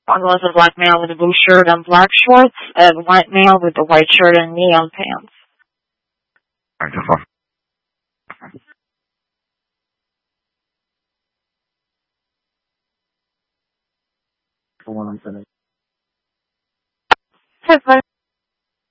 One was a black male with a blue shirt and black shorts, and white male with a white shirt and neon pants. Alright, just one. The one I'm finished. Hey,